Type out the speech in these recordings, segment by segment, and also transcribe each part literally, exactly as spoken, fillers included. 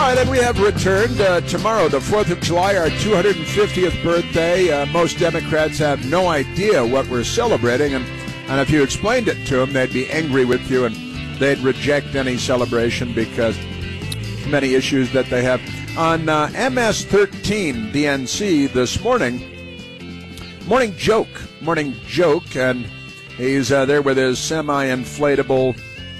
right, and we have returned uh, tomorrow, the fourth of July, our two hundred fiftieth birthday. Uh, most Democrats have no idea what we're celebrating, and, and if you explained it to them, they'd be angry with you, and they'd reject any celebration because many issues that they have. On uh, M S thirteen D N C this morning, morning joke, morning joke, and he's uh, there with his semi-inflatable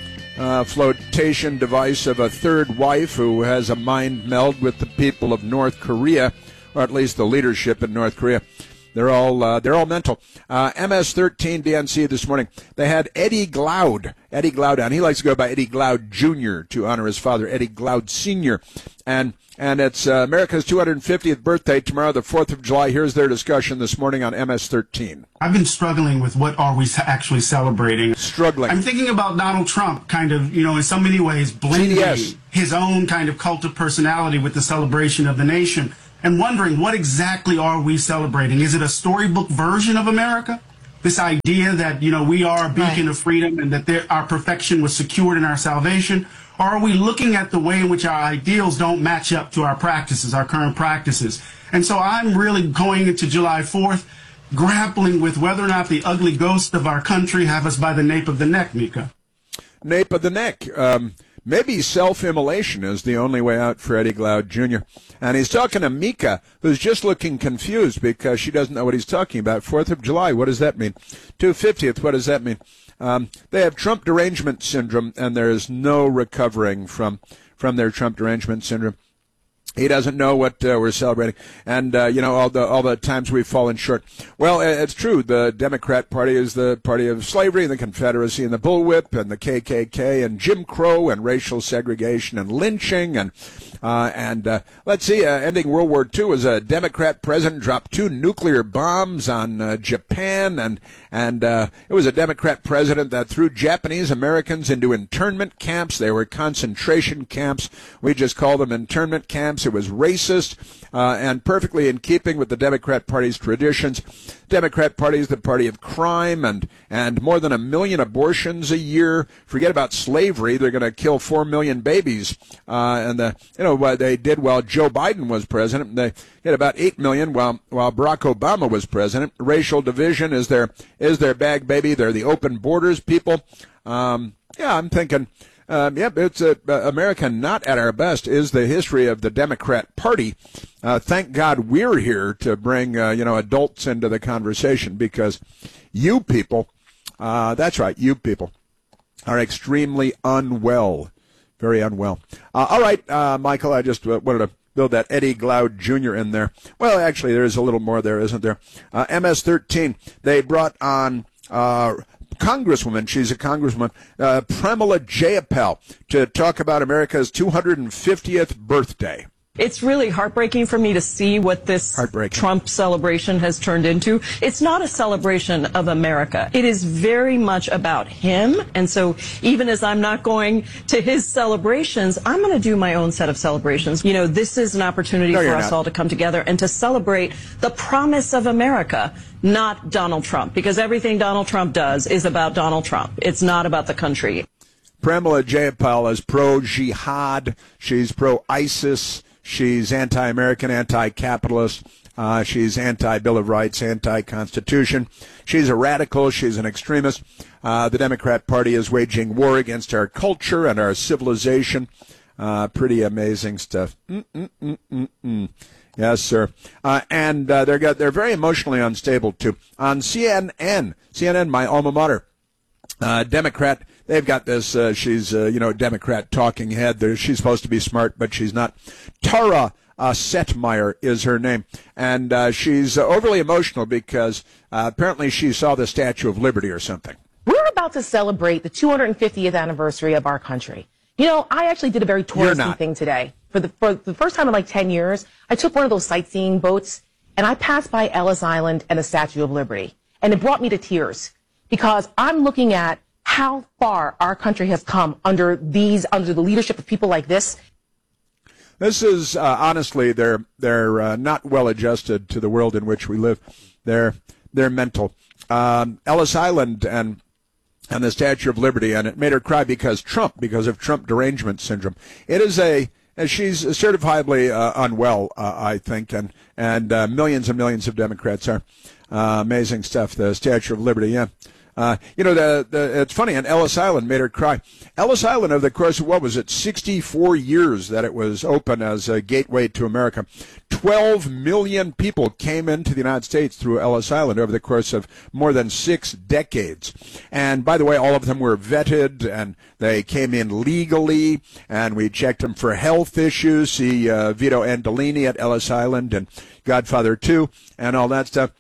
Uh, flotation device of a third wife who has a mind meld with the people of North Korea, or at least the leadership in North Korea. They're all uh, they're all mental. Uh, M S thirteen D N C this morning. They had Eddie Glaude, Eddie Glaude on. He likes to go by Eddie Glaude Junior to honor his father, Eddie Glaude Senior And and it's uh, America's two hundred fiftieth birthday tomorrow, the fourth of July. Here's their discussion this morning on M S thirteen. I've been struggling with what are we actually celebrating. Struggling. I'm thinking about Donald Trump kind of, you know, in so many ways blending C D S. his own kind of cult of personality with the celebration of the nation and wondering what exactly are we celebrating? Is it a storybook version of America? This idea that, you know, we are a beacon right. of freedom and that there, our perfection was secured in our salvation? Or are we looking at the way in which our ideals don't match up to our practices, our current practices? And so I'm really going into July fourth, grappling with whether or not the ugly ghosts of our country have us by the nape of the neck, Mika. Nape of the neck. Um, maybe self-immolation is the only way out for Eddie Glaude Junior And he's talking to Mika, who's just looking confused because she doesn't know what he's talking about. fourth of July, what does that mean? two hundred fiftieth, what does that mean? Um, they have Trump derangement syndrome, and there is no recovering from from their Trump derangement syndrome. He doesn't know what uh, we're celebrating, and uh, you know all the all the times we've fallen short. Well, it's true. The Democrat Party is the party of slavery, and the Confederacy, and the bullwhip, and the K K K, and Jim Crow, and racial segregation, and lynching, and uh, and uh, let's see. Uh, ending World War Two as a Democrat president dropped two nuclear bombs on uh, Japan, and and uh, it was a Democrat president that threw Japanese Americans into internment camps. They were concentration camps. We just call them internment camps. It was racist uh, and perfectly in keeping with the Democrat Party's traditions. Democrat Party is the party of crime and, and more than a million abortions a year. Forget about slavery. They're going to kill four million babies. Uh, and, the, you know, what they did while Joe Biden was president. They hit about eight million while, while Barack Obama was president. Racial division is their, is their bag, baby. They're the open borders people. Um, yeah, I'm thinking... Um, yep, it's uh, America not at our best is the history of the Democrat Party. Uh, thank God we're here to bring, uh, you know, adults into the conversation because you people, uh, that's right, you people are extremely unwell, very unwell. Uh, all right, uh, Michael, I just uh, wanted to build that Eddie Glaude Junior in there. Well, actually, there is a little more there, isn't there? Uh, M S thirteen, they brought on... Uh, Congresswoman, she's a congresswoman, uh, Pramila Jayapal, to talk about America's two hundred fiftieth birthday. It's really heartbreaking for me to see what this Trump celebration has turned into. It's not a celebration of America. It is very much about him. And so even as I'm not going to his celebrations, I'm going to do my own set of celebrations. You know, this is an opportunity no, for us not. all to come together and to celebrate the promise of America, not Donald Trump, because everything Donald Trump does is about Donald Trump. It's not about the country. Pramila Jayapal is pro-jihad. She's pro-ISIS. She's anti-American, anti-capitalist. Uh, she's anti-Bill of Rights, anti-Constitution. She's a radical. She's an extremist. Uh, the Democrat Party is waging war against our culture and our civilization. Uh, pretty amazing stuff. Mm-mm-mm-mm-mm. Yes, sir. Uh, and uh, they're got, they're very emotionally unstable, too. On C N N, C N N, my alma mater, uh, Democrat, they've got this, uh, she's, uh, you know, Democrat talking head. There, she's supposed to be smart, but she's not. Tara uh, Setmeyer is her name. And uh, she's uh, overly emotional because uh, apparently she saw the Statue of Liberty or something. We're about to celebrate the two hundred fiftieth anniversary of our country. You know, I actually did a very touristy thing today. For the, for the first time in like ten years, I took one of those sightseeing boats, and I passed by Ellis Island and the Statue of Liberty. And it brought me to tears because I'm looking at how far our country has come under these, under the leadership of people like this. This is, uh, honestly, they're, they're uh, not well adjusted to the world in which we live. They're, they're mental. Um, Ellis Island and and the Statue of Liberty, and it made her cry because Trump, because of Trump derangement syndrome. It is a she's certifiably uh, unwell, uh, I think, and and uh, millions and millions of Democrats are. Uh, amazing stuff. The Statue of Liberty, yeah. Uh, you know, the, the it's funny, and Ellis Island made her cry. Ellis Island, over the course of, what was it, sixty-four years that it was open as a gateway to America, twelve million people came into the United States through Ellis Island over the course of more than six decades. And by the way, all of them were vetted, and they came in legally, and we checked them for health issues. See uh, Vito Andolini at Ellis Island and Godfather two and all that stuff.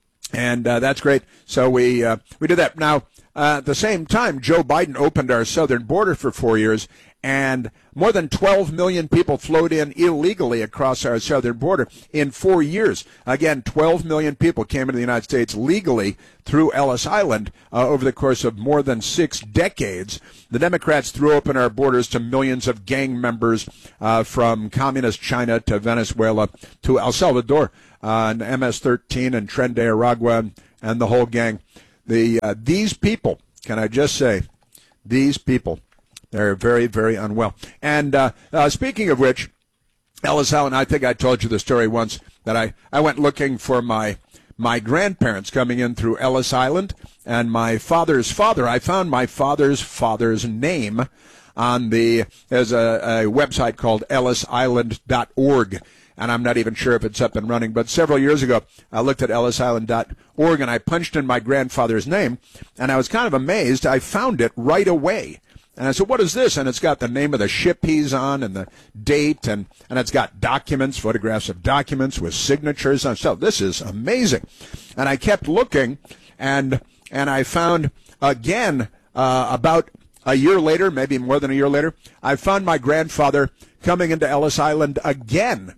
And uh, that's great. So we uh, we did that. Now, uh, at the same time, Joe Biden opened our southern border for four years, and more than twelve million people flowed in illegally across our southern border in four years. Again, twelve million people came into the United States legally through Ellis Island uh, over the course of more than six decades. The Democrats threw open our borders to millions of gang members uh, from communist China to Venezuela to El Salvador. Uh, and M S thirteen and Tren de Aragua and the whole gang. The uh, these people, can I just say, these people, they're very, very unwell. And uh, uh, speaking of which, Ellis Island, I think I told you the story once that I, I went looking for my my grandparents coming in through Ellis Island, and my father's father. I found my father's father's name on the, there's a, a website called ellis island dot org. And I'm not even sure if it's up and running. But several years ago, I looked at ellis island dot org, and I punched in my grandfather's name, and I was kind of amazed. I found it right away. And I said, what is this? And it's got the name of the ship he's on and the date, and, and it's got documents, photographs of documents with signatures on stuff. This is amazing. And I kept looking, and and I found, again, uh, about a year later, maybe more than a year later, I found my grandfather coming into Ellis Island again.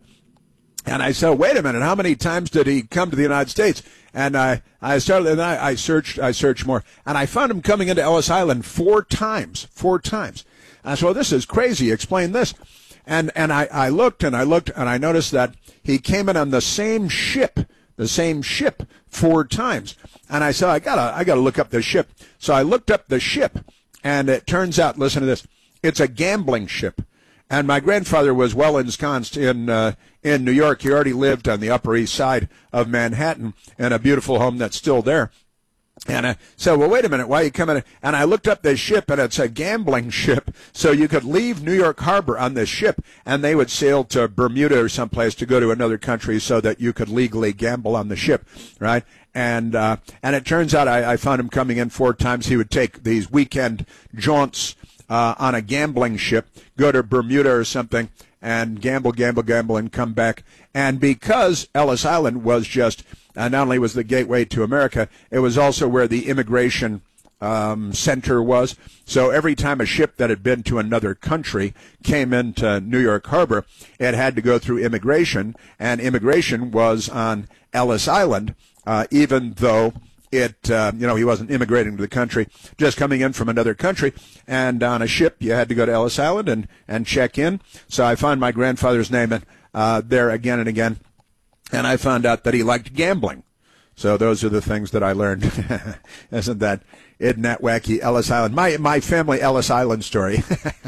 And I said, wait a minute, how many times did he come to the United States? And I, I started, and I, I searched, I searched more, and I found him coming into Ellis Island four times, four times. And so this is crazy. Explain this. And, and I, I looked and I looked and I noticed that he came in on the same ship, the same ship four times. And I said, I gotta, I gotta look up this ship. So I looked up the ship, and it turns out, listen to this, it's a gambling ship. And my grandfather was well ensconced in uh, in New York. He already lived on the Upper East Side of Manhattan in a beautiful home that's still there. And I said, well, wait a minute, why are you coming? And I looked up this ship, and it's a gambling ship. So you could leave New York Harbor on this ship, and they would sail to Bermuda or someplace to go to another country so that you could legally gamble on the ship, right? And uh, and it turns out I, I found him coming in four times. He would take these weekend jaunts Uh, on a gambling ship, go to Bermuda or something, and gamble, gamble, gamble, and come back. And because Ellis Island was just, uh, not only was the gateway to America, it was also where the immigration um, center was. So every time a ship that had been to another country came into New York Harbor, it had to go through immigration, and immigration was on Ellis Island, uh, even though It, uh, you know, he wasn't immigrating to the country, just coming in from another country. And on a ship, you had to go to Ellis Island and, and check in. So I found my grandfather's name uh, there again and again. And I found out that he liked gambling. So those are the things that I learned. Isn't that, isn't that wacky? Ellis Island. My, my family Ellis Island story.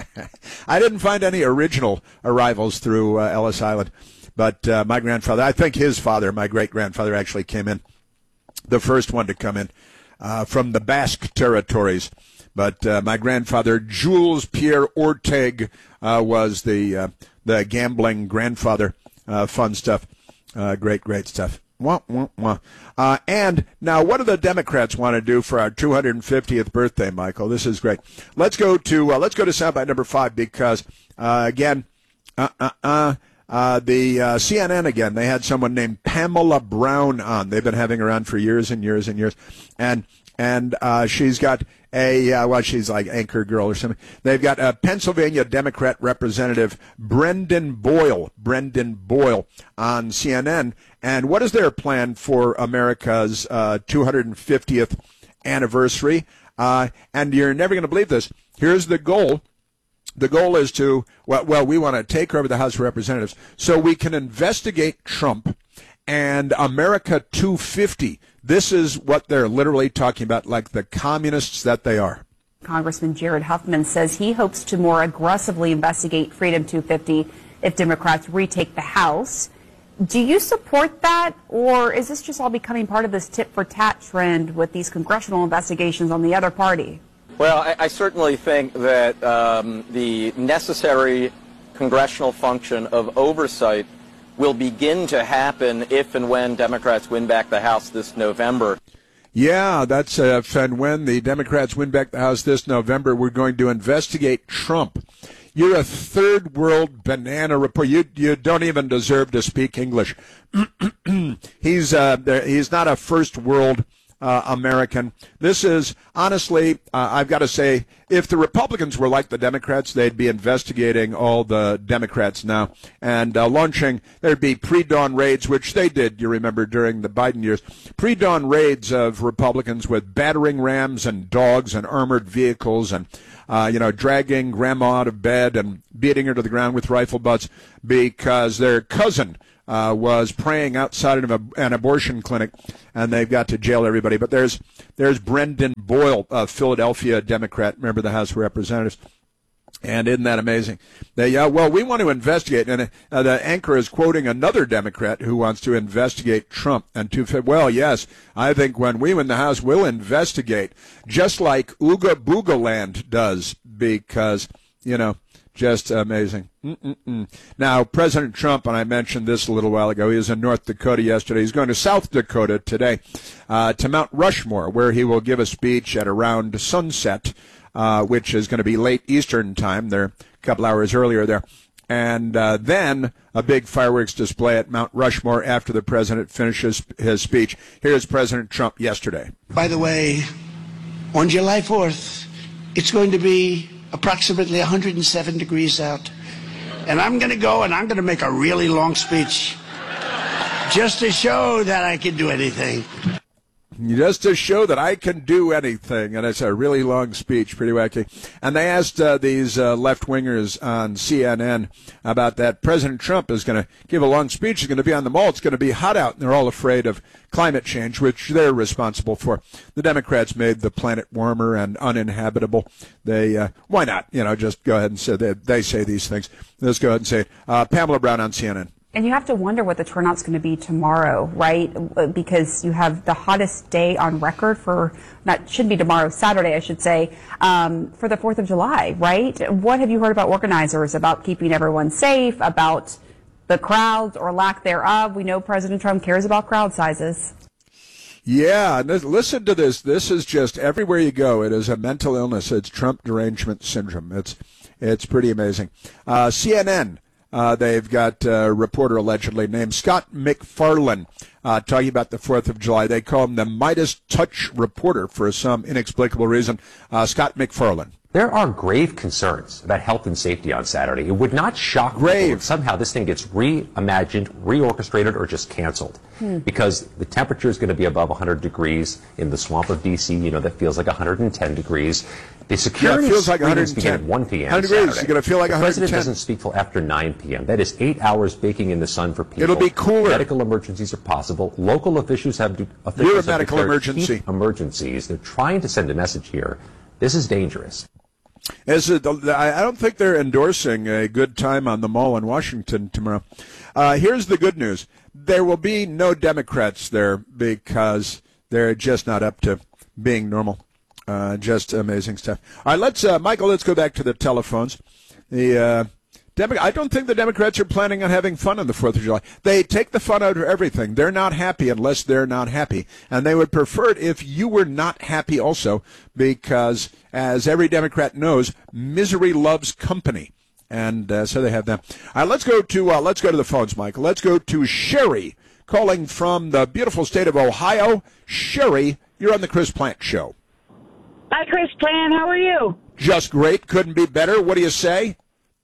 I didn't find any original arrivals through uh, Ellis Island. But uh, my grandfather, I think his father, my great-grandfather, actually came in. The first one to come in uh, from the Basque territories. But uh, my grandfather, Jules Pierre Ortega, uh, was the uh, the gambling grandfather. Uh, fun stuff. Uh, great, great stuff. Wah, wah, wah. Uh, and now, what do the Democrats want to do for our two hundred fiftieth birthday, Michael? This is great. Let's go to uh, let's go to soundbite number five because uh, again, uh, uh, uh. Uh, the uh, C N N again, they had someone named Pamela Brown on. They've been having her on for years and years and years. And and uh, she's got a, uh, well, she's like anchor girl or something. They've got a Pennsylvania Democrat Representative Brendan Boyle, Brendan Boyle on C N N. And what is their plan for America's uh, two hundred fiftieth anniversary? Uh, and you're never going to believe this. Here's the goal. The goal is to, well, well, we want to take over the House of Representatives so we can investigate Trump and America two fifty. This is what they're literally talking about, like the communists that they are. Congressman Jared Huffman says he hopes to more aggressively investigate Freedom two fifty if Democrats retake the House. Do you support that, or is this just all becoming part of this tit-for-tat trend with these congressional investigations on the other party? Well, I, I certainly think that um, the necessary congressional function of oversight will begin to happen if and when Democrats win back the House this November. Yeah, that's uh, and when the Democrats win back the House this November, we're going to investigate Trump. You're a third world banana report. You you don't even deserve to speak English. he's uh, he's not a first world uh, American. This is honestly, uh, I've got to say, if the Republicans were like the Democrats, they'd be investigating all the Democrats now and uh, launching. There'd be pre-dawn raids, which they did. You remember during the Biden years, pre-dawn raids of Republicans with battering rams and dogs and armored vehicles and. Uh, you know, dragging grandma out of bed and beating her to the ground with rifle butts because their cousin uh, was praying outside of a, an abortion clinic, and they've got to jail everybody. But there's there's Brendan Boyle, a Philadelphia Democrat, member of the House of Representatives. And isn't that amazing? They, uh, well, we want to investigate. And uh, the anchor is quoting another Democrat who wants to investigate Trump. And to, well, yes, I think when we win the House, we'll investigate, just like Ooga Booga Land does, because, you know, just amazing. Mm-mm-mm. Now, President Trump, and I mentioned this a little while ago, he was in North Dakota yesterday. He's going to South Dakota today, uh, to Mount Rushmore, where he will give a speech at around sunset. Uh, which is going to be late Eastern time. They're a couple hours earlier there. And uh, then a big fireworks display at Mount Rushmore after the president finishes his speech. Here's President Trump yesterday. By the way, on July fourth, it's going to be approximately one hundred seven degrees out. And I'm going to go and I'm going to make a really long speech just to show that I can do anything. Just to show that I can do anything. And it's a really long speech, pretty wacky. And they asked uh, these uh, left-wingers on C N N about that. President Trump is going to give a long speech. He's going to be on the mall. It's going to be hot out. And they're all afraid of climate change, which they're responsible for. The Democrats made the planet warmer and uninhabitable. They, uh, why not? You know, just go ahead and say they, they say these things. Let's go ahead and say it. Uh, Pamela Brown on C N N. And you have to wonder what the turnout's going to be tomorrow, right? Because you have the hottest day on record for, not should be tomorrow, Saturday, I should say, um, for the fourth of July, right? What have you heard about organizers, about keeping everyone safe, about the crowds or lack thereof? We know President Trump cares about crowd sizes. Yeah, listen to this. This is just everywhere you go. It is a mental illness. It's Trump derangement syndrome. It's, it's pretty amazing. Uh, C N N. Uh, they've got a reporter allegedly named Scott McFarlane uh, talking about the fourth of July. They call him the Midas Touch reporter for some inexplicable reason. Uh, Scott McFarlane. There are grave concerns about health and safety on Saturday. It would not shock grave. people if somehow this thing gets reimagined, reorchestrated, or just canceled. Hmm. Because the temperature is going to be above one hundred degrees in the swamp of D C. You know, that feels like one hundred ten degrees. The security yeah, feels like one hundred ten. Begin at one p.m. one hundred degrees. You're going to feel like the one hundred ten. The president doesn't speak till after nine p.m. That is eight hours baking in the sun for people. It'll be cooler. Medical emergencies are possible. Local officials have to, officials You're a have medical emergency. emergencies. They're trying to send a message here. This is dangerous. As a, I don't think they're endorsing a good time on the mall in Washington tomorrow. Uh, here's the good news. There will be no Democrats there because they're just not up to being normal. Uh, just amazing stuff. All right, let's, uh, Michael, let's go back to the telephones. The uh, Demo- I don't think the Democrats are planning on having fun on the fourth of July. They take the fun out of everything. They're not happy unless they're not happy. And they would prefer it if you were not happy also because, as every Democrat knows, misery loves company. And uh, so they have that. All right, let's go to uh, let's go to the phones, Michael. Let's go to Sherry calling from the beautiful state of Ohio. Sherry, you're on the Chris Plant Show. Hi, Chris Plant. How are you? Just great. Couldn't be better. What do you say?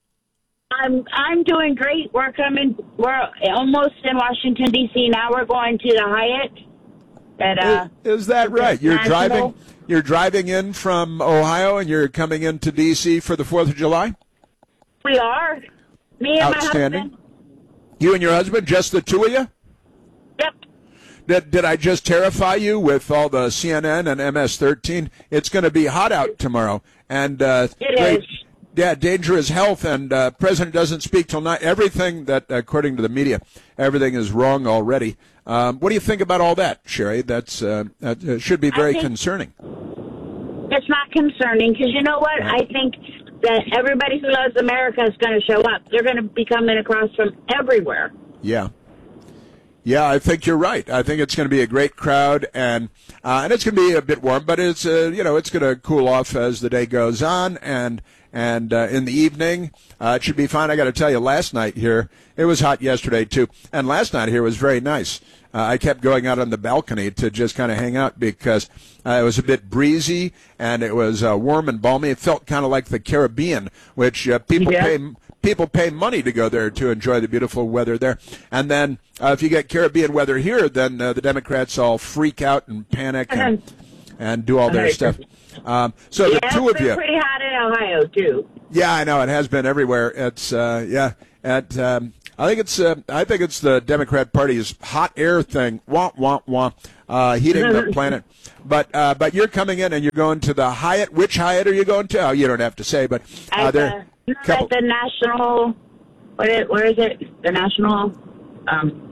I'm I'm doing great. We're coming. We're almost in Washington D C now. We're going to the Hyatt. At, uh, is, is that right? You're National. driving. You're driving in from Ohio, and you're coming into D C for the Fourth of July. We are. Me and Outstanding. my husband. You and your husband, just the two of you? Yep. Did, did I just terrify you with all the C N N and M S thirteen? It's going to be hot out tomorrow. And uh, It great, is. Yeah, dangerous health, and uh, President doesn't speak till night. Everything that, according to the media, everything is wrong already. Um, what do you think about all that, Sherry? That's uh, that uh, should be very think- concerning. It's not concerning because you know what? I think that everybody who loves America is going to show up. They're going to be coming across from everywhere. Yeah. Yeah, I think you're right. I think it's going to be a great crowd, and uh, and it's going to be a bit warm, but it's uh, you know it's going to cool off as the day goes on, and and uh, in the evening uh, it should be fine. I got to tell you, last night here it was hot yesterday too, and last night here was very nice. Uh, I kept going out on the balcony to just kind of hang out because uh, it was a bit breezy and it was uh, warm and balmy. It felt kind of like the Caribbean, which uh, people Yeah. pay people pay money to go there to enjoy the beautiful weather there. And then uh, if you get Caribbean weather here, then uh, the Democrats all freak out and panic and, and do all their stuff. Um, so Yeah, the two it's of you, been pretty hot in Ohio too. yeah, I know it has been everywhere. It's uh, yeah, and um, I think it's uh, I think it's the Democrat Party's hot air thing, wah wah wah, uh, heating the planet. But uh, but you're coming in and you're going to the Hyatt. Which Hyatt are you going to? Oh, you don't have to say, but uh, At there. the, at the national, what is, where is it? The national, um,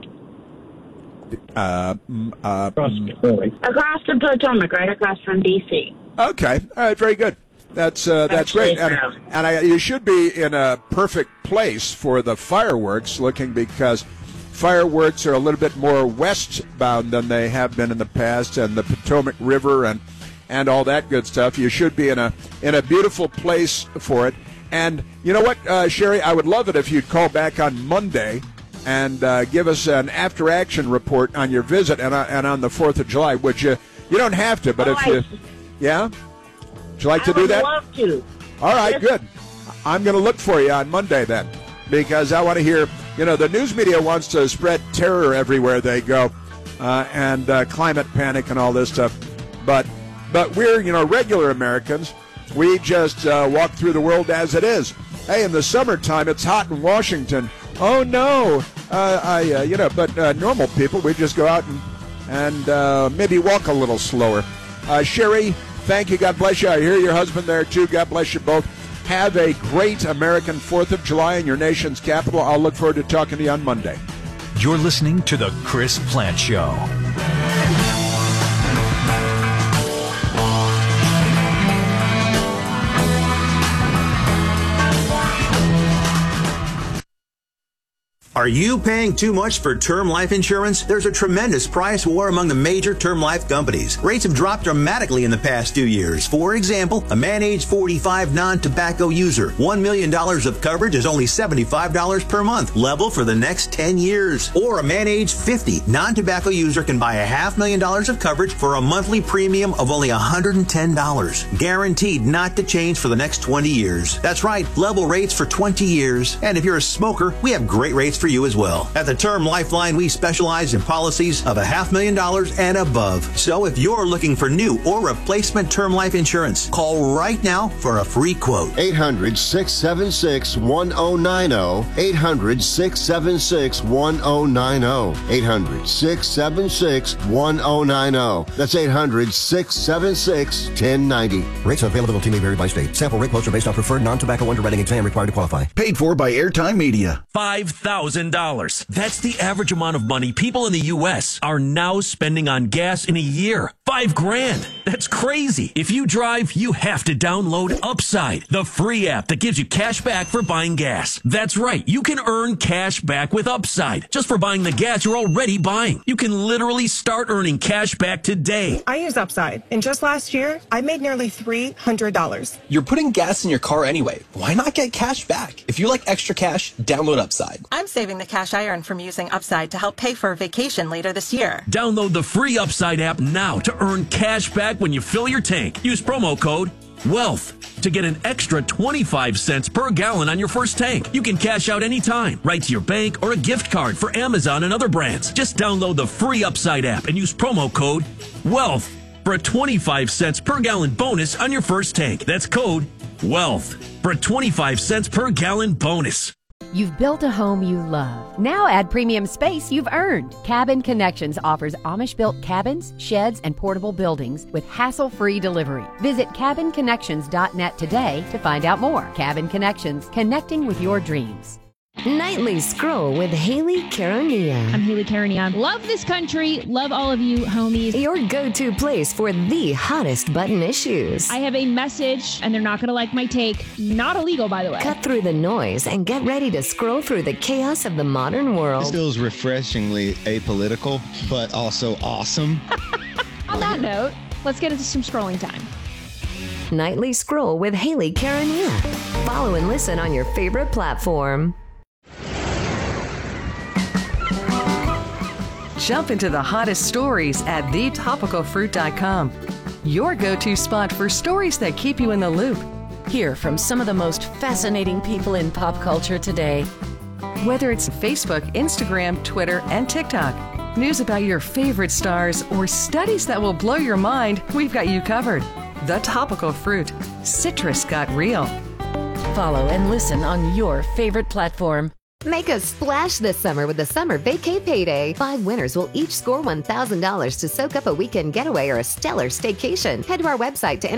Uh, mm, uh, across the Potomac, right across from D C. Okay, all right, very good. That's uh, that's Actually, great, and, yeah. and I, you should be in a perfect place for the fireworks. Looking because fireworks are a little bit more westbound than they have been in the past, and the Potomac River and and all that good stuff. You should be in a in a beautiful place for it. And you know what, uh, Sherry, I would love it if you'd call back on Monday and uh, give us an after-action report on your visit and uh, and on the Fourth of July. Would you? You don't have to, but Oh, if I- you, yeah. Would you like to I do would that? love to. All right, Yes. good. I'm going to look for you on Monday then, because I want to hear, you know, the news media wants to spread terror everywhere they go, uh, and uh, climate panic and all this stuff. But but we're, you know, regular Americans. We just uh, walk through the world as it is. Hey, in the summertime, it's hot in Washington. Oh, no. Uh, I, uh, you know, but uh, normal people, we just go out and, and uh, maybe walk a little slower. Uh, Sherry, thank you. God bless you. I hear your husband there, too. God bless you both. Have a great American fourth of July in your nation's capital. I'll look forward to talking to you on Monday. You're listening to The Chris Plante Show. Are you paying too much for term life insurance? There's a tremendous price war among the major term life companies. Rates have dropped dramatically in the past two years. For example, a man age forty-five non-tobacco user, one million dollars of coverage is only seventy-five dollars per month, level for the next ten years. Or a man age fifty non-tobacco user can buy a half million dollars of coverage for a monthly premium of only one hundred ten dollars. Guaranteed not to change for the next twenty years. That's right, level rates for twenty years. And if you're a smoker, we have great rates for you as well. At the Term Lifeline, we specialize in policies of a half million dollars and above. So if you're looking for new or replacement term life insurance, call right now for a free quote. eight hundred, six seven six, one oh nine oh. eight hundred, six seven six, one oh nine oh. eight hundred, six seven six, one oh nine oh. That's eight hundred, six seven six, one oh nine oh. Rates and availability may vary by state. Sample rate quotes are based on preferred non-tobacco underwriting exam required to qualify. Paid for by Airtime Media. five thousand dollars. That's the average amount of money people in the U S are now spending on gas in a year. Five grand. That's crazy. If you drive, you have to download Upside, the free app that gives you cash back for buying gas. That's right. You can earn cash back with Upside just for buying the gas you're already buying. You can literally start earning cash back today. I use Upside, and just last year, I made nearly three hundred dollars. You're putting gas in your car anyway. Why not get cash back? If you like extra cash, download Upside. I'm saving the cash I earned from using Upside to help pay for a vacation later this year. Download the free Upside app now to earn cash back when you fill your tank. Use promo code WEALTH to get an extra twenty-five cents per gallon on your first tank. You can cash out anytime, right to your bank or a gift card for Amazon and other brands. Just download the free Upside app and use promo code WEALTH for a twenty-five cents per gallon bonus on your first tank. That's code WEALTH for a twenty-five cents per gallon bonus. You've built a home you love. Now add premium space you've earned. Cabin Connections offers Amish-built cabins, sheds, and portable buildings with hassle-free delivery. Visit cabin connections dot net today to find out more. Cabin Connections, connecting with your dreams. Nightly Scroll with Haley Caronia. I'm Haley Caronia. Love this country. Love all of you, homies. Your go-to place for the hottest button issues. I have a message, and they're not going to like my take. Not illegal, by the way. Cut through the noise and get ready to scroll through the chaos of the modern world. This feels refreshingly apolitical, but also awesome. On that note, let's get into some scrolling time. Nightly Scroll with Haley Caronia. Follow and listen on your favorite platform. Jump into the hottest stories at the topical fruit dot com. Your go-to spot for stories that keep you in the loop. Hear from some of the most fascinating people in pop culture today. Whether it's Facebook, Instagram, Twitter, and TikTok, news about your favorite stars, or studies that will blow your mind, we've got you covered. The Topical Fruit. Citrus got real. Follow and listen on your favorite platform. Make a splash this summer with the Summer Vacay Payday. Five winners will each score one thousand dollars to soak up a weekend getaway or a stellar staycation. Head to our website to enter